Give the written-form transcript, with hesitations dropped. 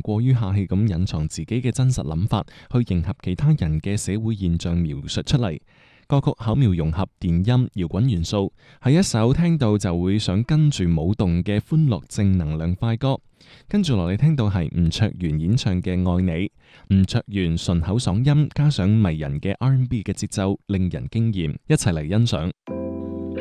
過於客氣咁隱藏自己嘅真實諗法，去迎合其他人嘅社會現象描述出嚟。歌曲巧妙融合電音、搖滾元素，係一首聽到就會想跟住舞動嘅歡樂正能量快歌。跟住落嚟聽到係吳卓源演唱嘅《愛你》，吳卓源順口爽音加上迷人嘅 R&B 嘅節奏，令人驚艷，一齊嚟欣賞。